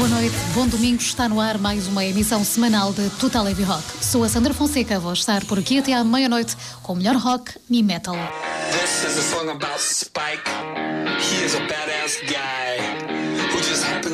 Boa noite, bom domingo, está no ar mais uma emissão semanal de Total Heavy Rock. Sou a Sandra Fonseca, vou estar por aqui até à meia-noite com o melhor rock e metal. This is a song about Spike. He is a badass guy.